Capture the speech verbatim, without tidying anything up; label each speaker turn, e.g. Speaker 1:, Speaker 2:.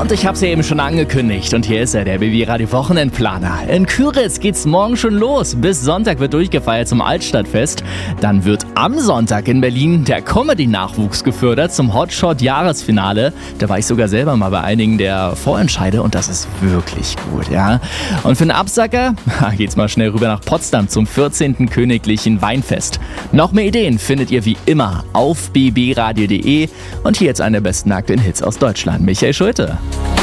Speaker 1: Und ich habe es ja eben schon angekündigt. Und hier ist er, der B B Radio Wochenendplaner. In Küritz geht's morgen schon los. Bis Sonntag wird durchgefeiert zum Altstadtfest. Dann wird am Sonntag in Berlin der Comedy-Nachwuchs gefördert zum Hotshot-Jahresfinale. Da war ich sogar selber mal bei einigen der Vorentscheide und das ist wirklich gut, ja. Und für den Absacker geht's mal schnell rüber nach Potsdam zum vierzehnten Königlichen Weinfest. Noch mehr Ideen findet ihr wie immer auf b b radio punkt de. Und hier jetzt eine der besten aktuellen Hits aus Deutschland. Michael Schulte.